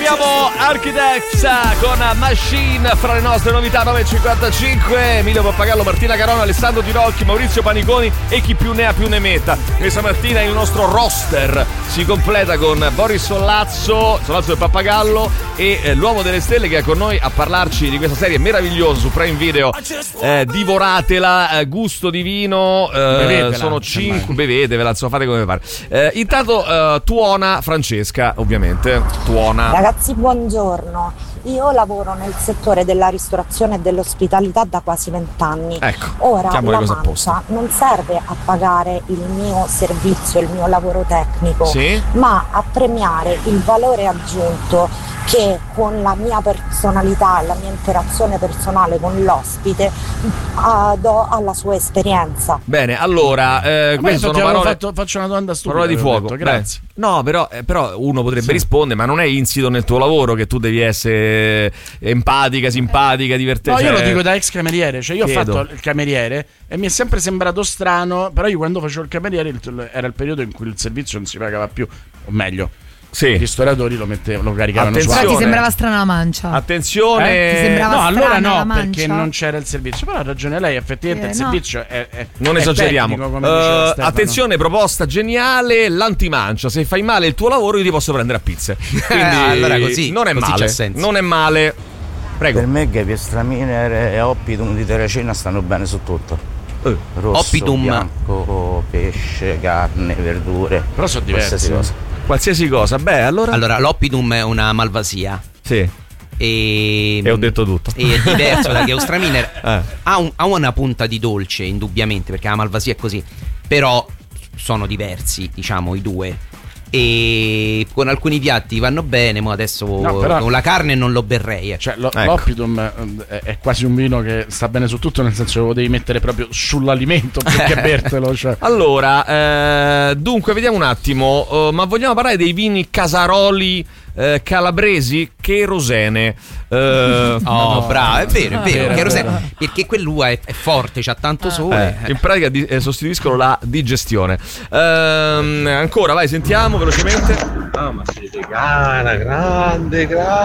apriamo Architects con Machine fra le nostre novità. 9.55. Emilio Pappagallo, Martina Carona, Alessandro Tirocchi, Maurizio Paniconi e chi più ne ha più ne metta. Questa mattina il nostro roster si completa con Boris Sollazzo del Pappagallo e l'uomo delle stelle che è con noi a parlarci di questa serie meravigliosa su Prime Video. Divoratela, gusto divino, sono 5, bevetevela, insomma, fate come pare. Intanto tuona Francesca, ovviamente. Tuona. Ragazzi, buongiorno. Io lavoro nel settore della ristorazione e dell'ospitalità da quasi 20 anni. Ecco, ora la cosa mancia non serve a pagare il mio servizio, il mio lavoro tecnico, sì? Ma a premiare il valore aggiunto che con la mia personalità, la mia interazione personale con l'ospite do alla sua esperienza. Bene, allora queste sono parole. Faccio una domanda stupida. Parole di fuoco. Detto, grazie. No, però uno potrebbe rispondere, ma non è insito nel tuo lavoro che tu devi essere empatica, simpatica, divertente. No, io lo dico da ex cameriere, cioè io Chiedo. ho fatto il cameriere e mi è sempre sembrato strano, però io quando facevo il cameriere era il periodo in cui il servizio non si pagava più, o meglio, sì, i ristoratori lo caricavano su. Attenzione. Ti sembrava strana la mancia? Attenzione. Ti sembrava No, allora strana la no, mancia? perché non c'era il servizio. Però ha ragione lei, effettivamente il no. servizio è Non è esageriamo. tecnico, come diceva Stefano. Attenzione, proposta geniale, l'antimancia. Se fai male il tuo lavoro io ti posso prendere a pizze. Quindi allora così non è così male. c'è senso. Non è male. Prego. Per me Ghepiestraminer e Oppidum di Terracina stanno bene su tutto. Rosso, Oppidum. bianco, pesce, carne, verdure. Però sono qualsiasi diversi. cosa. Qualsiasi cosa. Beh, allora l'Oppidum è una malvasia. sì. E ho detto tutto. E è diverso da Gheostraminer. Ha una punta di dolce, indubbiamente, perché la malvasia è così. Però sono diversi, diciamo, i due. E con alcuni piatti vanno bene, ma adesso però con la carne non lo berrei. Cioè l'Oppidum è quasi un vino che sta bene su tutto, nel senso che lo devi mettere proprio sull'alimento più che bertelo, cioè. Allora, dunque vediamo un attimo, ma vogliamo parlare dei vini casaroli calabresi? Cherosene. Bravo, è vero, vero. Cherosene, perché quell'uva è forte, c'ha tanto sole. In pratica sostituiscono la digestione. Ancora, vai, sentiamo velocemente. Ma siete cara, grande,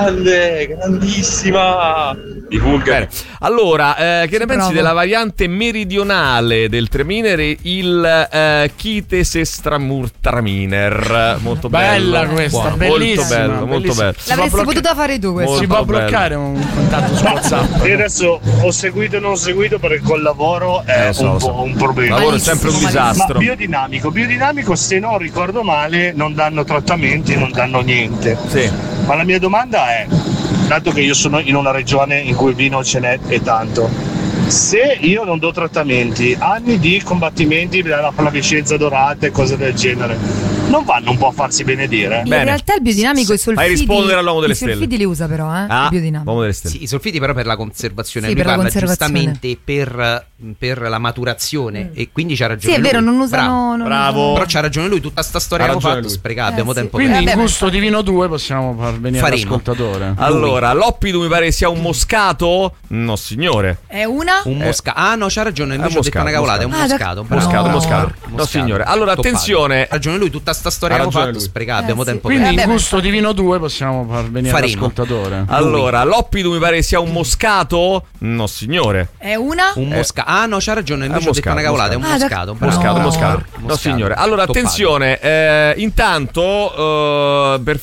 grandissima. Di Vulgare. Allora, che ne pensi Bravo. della variante meridionale del Traminer, il Chitesestramurtraminer? Molto Bella bello. questa, Buono, bellissima, molto bello. L'avresti potuta fare tu questo. Si può bello. bloccare un contatto su WhatsApp. Io adesso ho seguito e non ho seguito perché col lavoro è lo so. un problema. Il lavoro è sempre un disastro. Ma biodinamico, se non ricordo male, non danno trattamenti, non danno niente. Sì. Ma la mia domanda è, dato che io sono in una regione in cui il vino ce n'è e tanto, se io non do trattamenti, anni di combattimenti per la flavescenza dorata e cose del genere, non vanno un po' a farsi benedire? In realtà il biodinamico i solfidi. Fai rispondere all'uomo delle stelle. I solfidi li usa però, il biodinamico. Uomo delle stelle. Sì, i solfiti però per la conservazione. Sì, Lui per la parla conservazione. giustamente per la maturazione e quindi c'ha ragione Sì, è vero, lui. non usano. Bravo. Però c'ha ragione lui, tutta sta storia Ha che abbiamo ragione fatto lui. sprecata, abbiamo sì. tempo Quindi perso. in gusto divino 2 possiamo far venire Faremo. l'ascoltatore. Allora, l'Oppidum mi pare che sia un moscato? No, signore. È una? Un moscato. Ah no, c'ha ragione, invece ho detto una cavolata, è un moscato. Moscato. No, signore. Allora, Toppato. attenzione. Ha ragione lui, tutta sta storia Ha che abbiamo ragione fatto lui. sprecata, abbiamo sì. tempo Quindi perso. in gusto divino 2 possiamo far venire Faremo. l'ascoltatore. Allora, l'Oppidum mi pare che sia un moscato? No, signore. È una? Un moscato. Ah no, c'ha ragione, invece ho detto una cavolata, è un moscato. Moscato. Bravo. No, signore. Allora, Toppato. attenzione. Intanto, per